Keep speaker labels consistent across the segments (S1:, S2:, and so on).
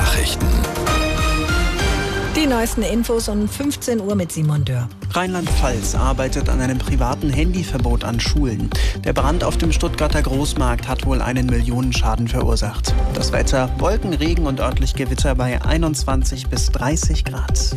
S1: Nachrichten.
S2: Die neuesten Infos um 15 Uhr mit Simon Dörr.
S3: Rheinland-Pfalz arbeitet an einem privaten Handyverbot an Schulen. Der Brand auf dem Stuttgarter Großmarkt hat wohl einen Millionenschaden verursacht. Das Wetter: Wolken, Regen und örtlich Gewitter bei 21 bis 30 Grad.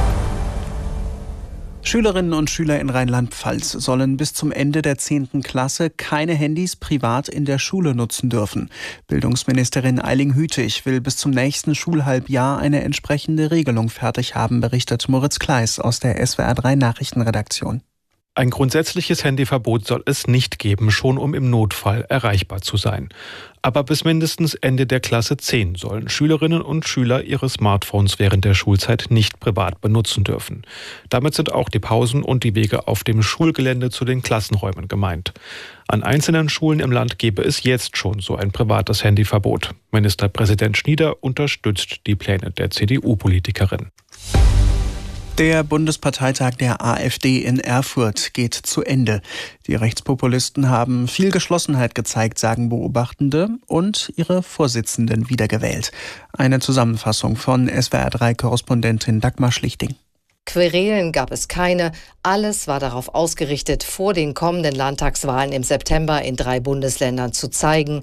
S3: Schülerinnen und Schüler in Rheinland-Pfalz sollen bis zum Ende der 10. Klasse keine Handys privat in der Schule nutzen dürfen. Bildungsministerin Eiling-Hütig will bis zum nächsten Schulhalbjahr eine entsprechende Regelung fertig haben, berichtet Moritz Kleiss aus der SWR3 Nachrichtenredaktion.
S4: Ein grundsätzliches Handyverbot soll es nicht geben, schon um im Notfall erreichbar zu sein. Aber bis mindestens Ende der Klasse 10 sollen Schülerinnen und Schüler ihre Smartphones während der Schulzeit nicht privat benutzen dürfen. Damit sind auch die Pausen und die Wege auf dem Schulgelände zu den Klassenräumen gemeint. An einzelnen Schulen im Land gäbe es jetzt schon so ein privates Handyverbot. Ministerpräsident Schnieder unterstützt die Pläne der CDU-Politikerin.
S3: Der Bundesparteitag der AfD in Erfurt geht zu Ende. Die Rechtspopulisten haben viel Geschlossenheit gezeigt, sagen Beobachtende, und ihre Vorsitzenden wiedergewählt. Eine Zusammenfassung von SWR3-Korrespondentin Dagmar Schlichting.
S5: Querelen gab es keine. Alles war darauf ausgerichtet, vor den kommenden Landtagswahlen im September in 3 Bundesländern zu zeigen: